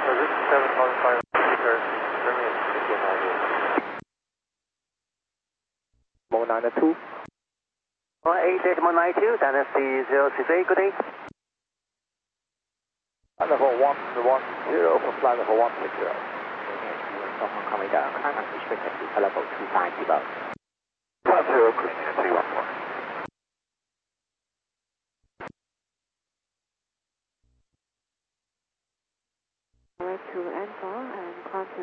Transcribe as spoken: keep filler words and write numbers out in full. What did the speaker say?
So this is seven one five sir. Remain again idea. Mo nine two. one eight eight Mo nine two, Dynasty zero six eight, good day. Flight level one one zero for flight level one six zero. Hong Kong Commander, climate restricted to level two five zero. One zero, Christina three one four. To N four and contact